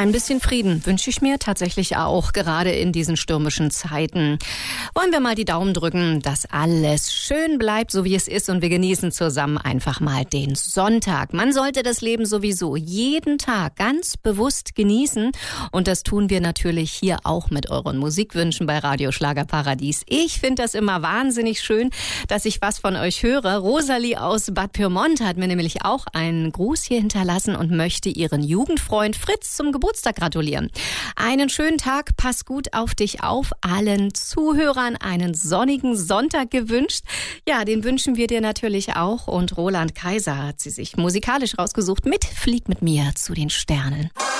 Ein bisschen Frieden wünsche ich mir tatsächlich auch, gerade in diesen stürmischen Zeiten. Wollen wir mal die Daumen drücken, dass alles schön bleibt, so wie es ist, und wir genießen zusammen einfach mal den Sonntag. Man sollte das Leben sowieso jeden Tag ganz bewusst genießen, und das tun wir natürlich hier auch mit euren Musikwünschen bei Radio Schlagerparadies. Ich finde das immer wahnsinnig schön, dass ich was von euch höre. Rosalie aus Bad Pyrmont hat mir nämlich auch einen Gruß hier hinterlassen und möchte ihren Jugendfreund Fritz zum Geburtstag gratulieren. Einen schönen Tag, pass gut auf dich auf. Allen Zuhörern einen sonnigen Sonntag gewünscht. Ja, den wünschen wir dir natürlich auch. Und Roland Kaiser hat sie sich musikalisch rausgesucht mit Flieg mit mir zu den Sternen.